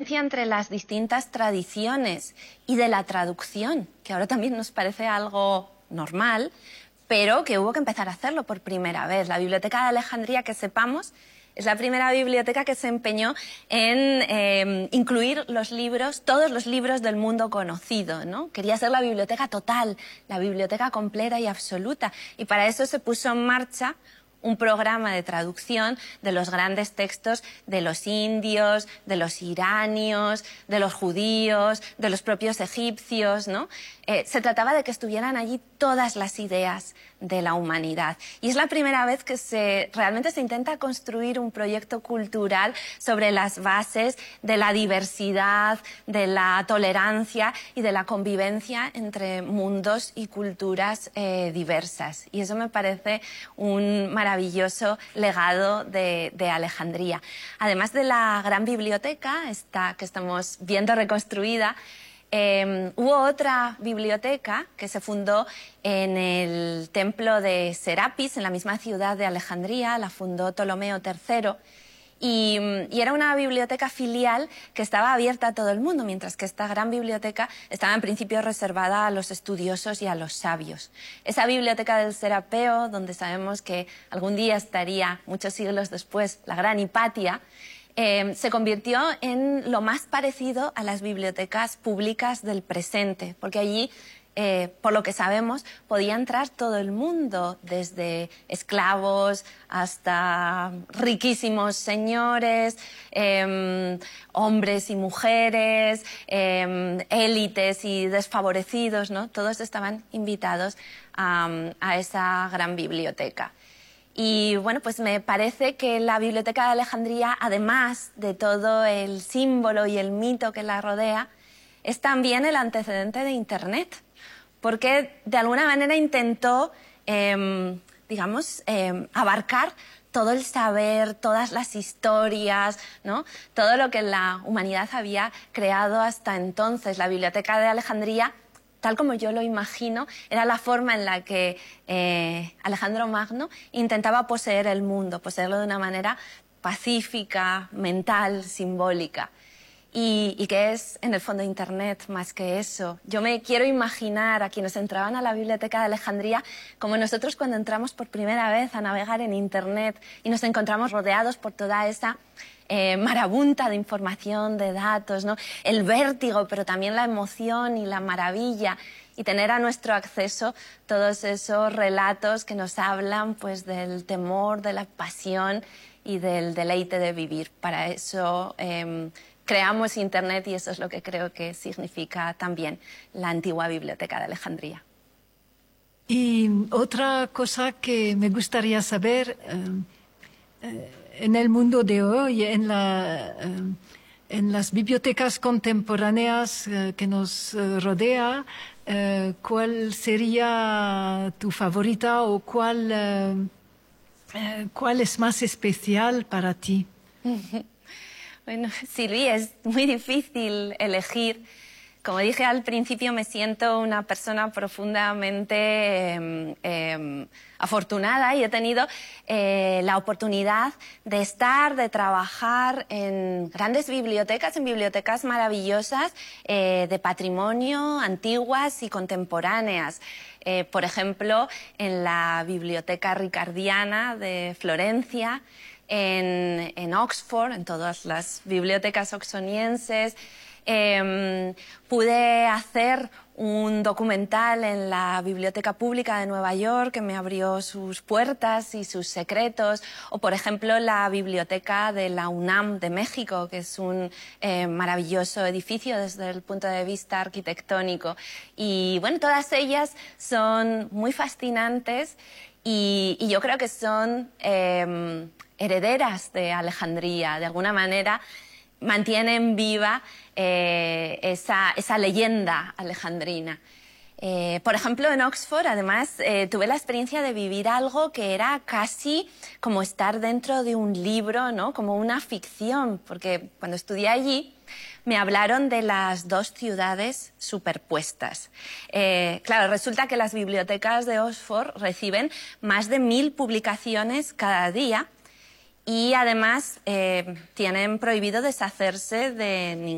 diferencia entre las distintas tradiciones y de la traducción, que ahora también nos parece algo normal, pero que hubo que empezar a hacerlo por primera vez. La Biblioteca de Alejandría, que sepamos, es la primera biblioteca que se empeñó en incluir los libros, todos los libros del mundo conocido, ¿no? Quería ser la biblioteca total, la biblioteca completa y absoluta. Y para eso se puso en marcha un programa de traducción de los grandes textos de los indios, de los iranios, de los judíos, de los propios egipcios, ¿no? Se trataba de que estuvieran allí todas las ideas de la humanidad. Y es la primera vez que realmente se intenta construir un proyecto cultural sobre las bases de la diversidad, de la tolerancia y de la convivencia entre mundos y culturas diversas. Y eso me parece un maravilloso legado de Alejandría. Además de la gran biblioteca, esta que estamos viendo reconstruida, hubo otra biblioteca que se fundó en el templo de Serapis, en la misma ciudad de Alejandría, la fundó Ptolomeo III, y era una biblioteca filial que estaba abierta a todo el mundo, mientras que esta gran biblioteca estaba en principio reservada a los estudiosos y a los sabios. Esa biblioteca del Serapeo, donde sabemos que algún día estaría, muchos siglos después, la gran Hipatia, se convirtió en lo más parecido a las bibliotecas públicas del presente, porque allí, por lo que sabemos, podía entrar todo el mundo, desde esclavos hasta riquísimos señores, hombres y mujeres, élites y desfavorecidos, ¿no? Todos estaban invitados a esa gran biblioteca. Y bueno, pues me parece que la Biblioteca de Alejandría, además de todo el símbolo y el mito que la rodea, es también el antecedente de Internet, porque de alguna manera intentó, abarcar todo el saber, todas las historias, ¿no? Todo lo que la humanidad había creado hasta entonces. La Biblioteca de Alejandría, tal como yo lo imagino, era la forma en la que Alejandro Magno intentaba poseer el mundo, poseerlo de una manera pacífica, mental, simbólica. Y que es, en el fondo, Internet más que eso. Yo me quiero imaginar a quienes entraban a la Biblioteca de Alejandría como nosotros cuando entramos por primera vez a navegar en Internet y nos encontramos rodeados por toda esa marabunta de información, de datos, ¿no? El vértigo, pero también la emoción y la maravilla, y tener a nuestro acceso todos esos relatos que nos hablan, pues, del temor, de la pasión y del deleite de vivir. Para eso creamos Internet, y eso es lo que creo que significa también la antigua Biblioteca de Alejandría. Y otra cosa que me gustaría saber, en el mundo de hoy, en las bibliotecas contemporáneas que nos rodea, ¿cuál sería tu favorita o cuál es más especial para ti? Bueno, Silvi, es muy difícil elegir. Como dije al principio, me siento una persona profundamente afortunada, y he tenido la oportunidad de estar, de trabajar en grandes bibliotecas, en bibliotecas maravillosas de patrimonio, antiguas y contemporáneas. Por ejemplo, en la Biblioteca Ricardiana de Florencia, en Oxford, en todas las bibliotecas oxonienses. Pude hacer un documental en la Biblioteca Pública de Nueva York que me abrió sus puertas y sus secretos, o por ejemplo la Biblioteca de la UNAM de México, que es un maravilloso edificio desde el punto de vista arquitectónico. Y bueno, todas ellas son muy fascinantes y yo creo que son herederas de Alejandría. De alguna manera mantienen viva esa leyenda alejandrina. Por ejemplo, en Oxford, además, tuve la experiencia de vivir algo que era casi como estar dentro de un libro, ¿no? Como una ficción, porque cuando estudié allí me hablaron de las dos ciudades superpuestas. Claro, resulta que las bibliotecas de Oxford reciben más de 1000 publicaciones cada día, y además tienen prohibido deshacerse de